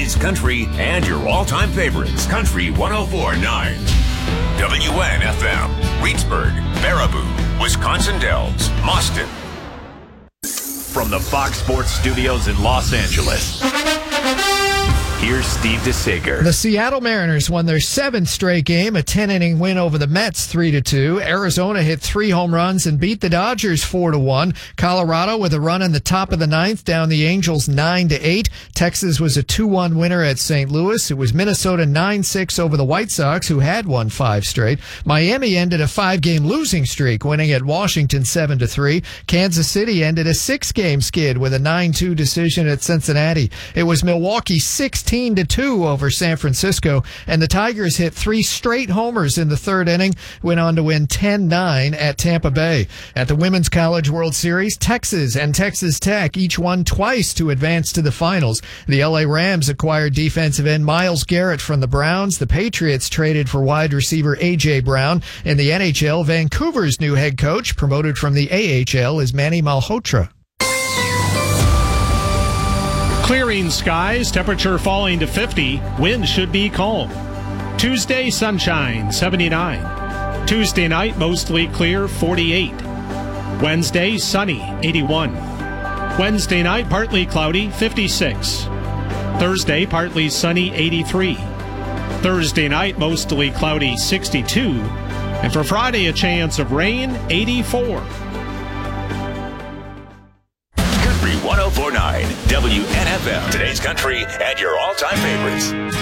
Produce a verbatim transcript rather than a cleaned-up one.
Today's country and your all-time favorites. Country one oh four point nine. W N F M. Reedsburg, Baraboo, Wisconsin Dells, Mauston. From the Fox Sports Studios in Los Angeles, here's Steve DeSager. The Seattle Mariners won their seventh straight game, a ten-inning win over the Mets three to two. Arizona hit three home runs and beat the Dodgers four to one. Colorado with a run in the top of the ninth down the Angels nine to eight. Texas was a two one winner at Saint Louis. It was Minnesota nine six over the White Sox, who had won five straight. Miami ended a five-game losing streak, winning at Washington seven to three. Kansas City ended a six-game skid with a nine two decision at Cincinnati. It was Milwaukee sixteen to two over San Francisco, and the Tigers hit three straight homers in the third inning, went on to win ten nine at Tampa Bay. At the Women's College World Series, Texas and Texas Tech each won twice to advance to the finals. The L A Rams acquired defensive end Myles Garrett from the Browns. The Patriots traded for wide receiver A J. Brown. In the N H L, Vancouver's new head coach, promoted from the A H L, is Manny Malhotra. Clearing skies, temperature falling to fifty, wind should be calm. Tuesday, sunshine, seventy-nine. Tuesday night, mostly clear, forty-eight. Wednesday, sunny, eighty-one. Wednesday night, partly cloudy, fifty-six. Thursday, partly sunny, eighty-three. Thursday night, mostly cloudy, sixty-two. And for Friday, a chance of rain, eighty-four. Country one oh four point nine, W N F M. Today's country and your all-time favorites.